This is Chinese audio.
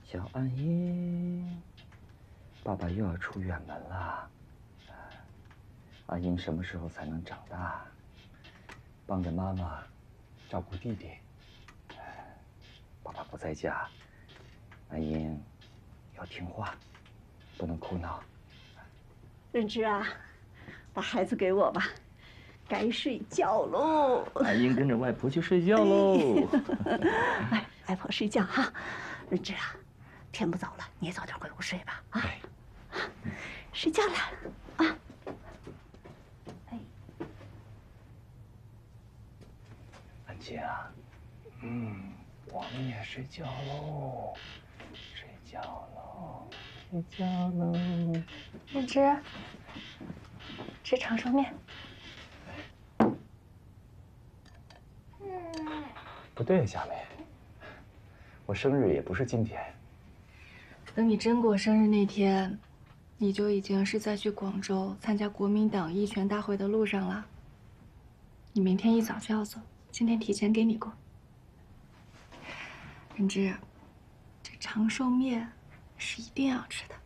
小安英，爸爸又要出远门了。安英什么时候才能长大，帮着妈妈照顾弟弟？爸爸不在家，安英要听话，不能哭闹。 润之啊，把孩子给我吧，该睡觉喽。 安英跟着外婆去睡觉喽。 哎，外婆睡觉哈。润之啊，天不早了，你也早点回屋睡吧啊。睡觉了啊。哎， 安静啊，我们也睡觉喽，睡觉喽，睡觉喽。 润之，吃长寿面。 不对，夏梅，我生日也不是今天。 等你真过生日那天，你就已经是在去广州参加国民党一全大会的路上了。你明天一早就要走，今天提前给你过。润之，这长寿面是一定要吃的。